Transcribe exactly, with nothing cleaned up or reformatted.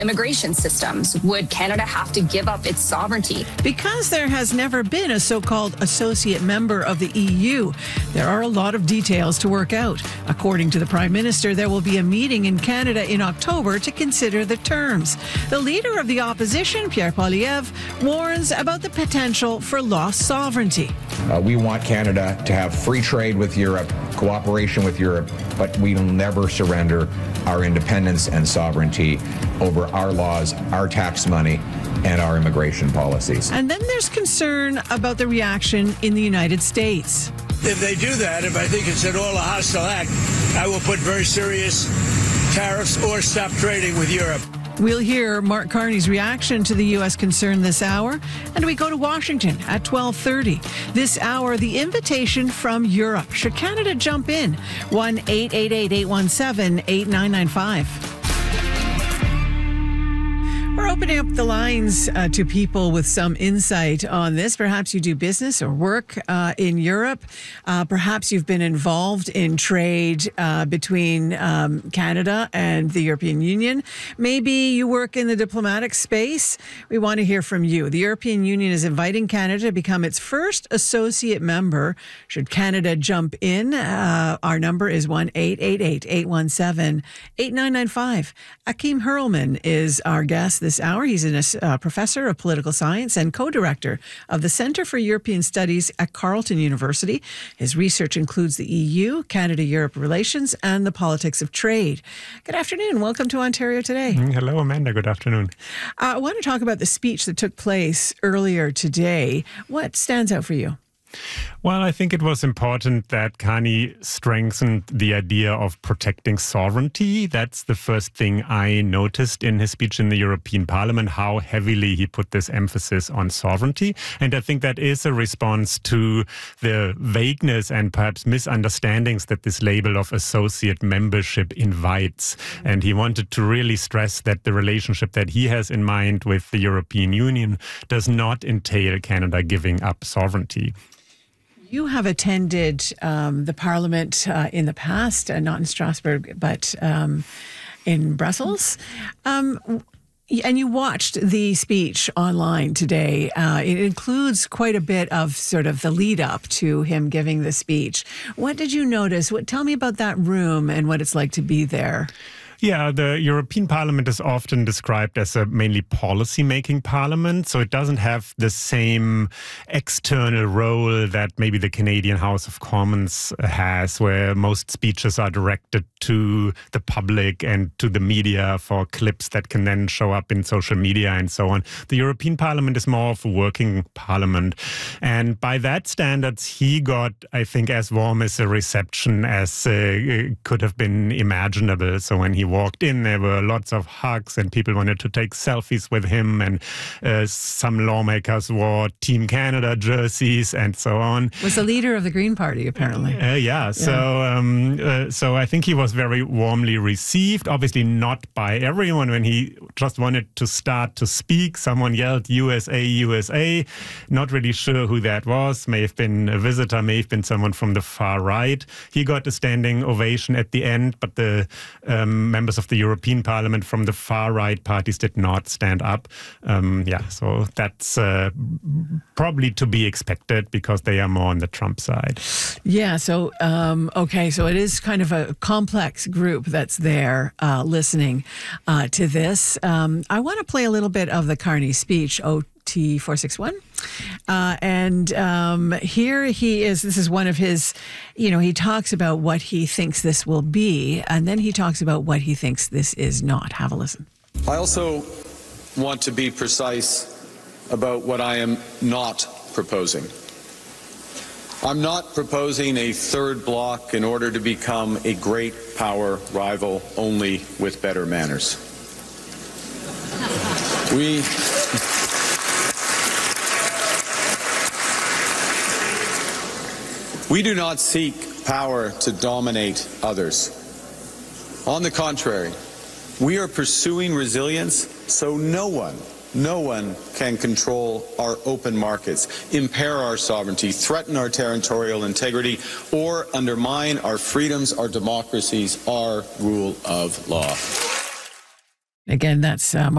immigration systems? Would Canada have to give up its sovereignty? Because there has never been a so-called associate member of the E U, there are a lot of details to work out. According to the Prime Minister, there will be a meeting in Canada in October to consider the terms. The leader of the opposition, Pierre Poilievre, warns about the potential for lost sovereignty. Uh, we want Canada to have free trade with Europe, cooperation with Europe, but we will never surrender our independence and sovereignty over our laws, our tax money, and our immigration policies. And then there's concern about the reaction in the United States. If they do that, if I think it's at all a hostile act, I will put very serious tariffs or stop trading with Europe. We'll hear Mark Carney's reaction to the U S concern this hour, and we go to Washington at twelve thirty. This hour, the invitation from Europe. Should Canada jump in? one eight eight eight, eight one seven, eight nine nine five. We're opening up the lines uh, to people with some insight on this. Perhaps you do business or work uh, in Europe. Uh, perhaps you've been involved in trade uh, between um, Canada and the European Union. Maybe you work in the diplomatic space. We want to hear from you. The European Union is inviting Canada to become its first associate member. Should Canada jump in? Uh, our number is one eight eight eight, eight one seven, eight nine nine five. Akim Hurlman is our guest this hour. He's a uh, professor of political science and co-director of the Centre for European Studies at Carleton University. His research includes the E U, Canada-Europe relations, and the politics of trade. Good afternoon. Welcome to Ontario Today. Hello, Amanda. Good afternoon. Uh, I want to talk about the speech that took place earlier today. What stands out for you? Well, I think it was important that Carney strengthened the idea of protecting sovereignty. That's the first thing I noticed in his speech in the European Parliament, how heavily he put this emphasis on sovereignty. And I think that is a response to the vagueness and perhaps misunderstandings that this label of associate membership invites. And he wanted to really stress that the relationship that he has in mind with the European Union does not entail Canada giving up sovereignty. You have attended um, the Parliament uh, in the past, uh, not in Strasbourg, but um, in Brussels. Um, and you watched the speech online today. Uh, it includes quite a bit of sort of the lead up to him giving the speech. What did you notice? What, tell me about that room and what it's like to be there. Yeah, the European Parliament is often described as a mainly policy-making parliament, so it doesn't have the same external role that maybe the Canadian House of Commons has, where most speeches are directed to the public and to the media for clips that can then show up in social media and so on. The European Parliament is more of a working parliament. And by that standards, he got, I think, as warm as a reception as uh, could have been imaginable. So when he walked in, there were lots of hugs and people wanted to take selfies with him, and uh, some lawmakers wore Team Canada jerseys and so on. Was the leader of the Green Party, apparently. Uh, yeah, yeah, so um, uh, so I think he was very warmly received, obviously not by everyone. When he just wanted to start to speak, someone yelled U S A, U S A. Not really sure who that was. May have been a visitor, may have been someone from the far right. He got a standing ovation at the end, but the um, members of the European Parliament from the far right parties did not stand up. Um, yeah, so that's uh, probably to be expected because they are more on the Trump side. Yeah, so, um, okay, so it is kind of a complex group that's there uh, listening uh, to this. Um, I want to play a little bit of the Carney speech, O T four sixty-one. Uh, and um, here he is. This is one of his, you know, he talks about what he thinks this will be, and then he talks about what he thinks this is not. Have a listen. I also want to be precise about what I am not proposing. I'm not proposing a third bloc in order to become a great power rival only with better manners. We... We do not seek power to dominate others. On the contrary, we are pursuing resilience so no one, no one can control our open markets, impair our sovereignty, threaten our territorial integrity, or undermine our freedoms, our democracies, our rule of law. Again, that's... Um